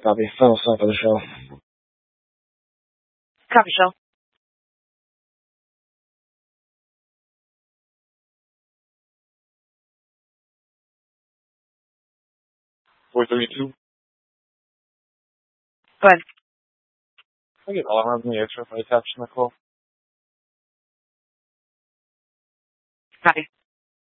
Copy. Final stop of the show. Copy, Shell. $432. Go ahead. I get all around the extra if I attach to my call. Copy.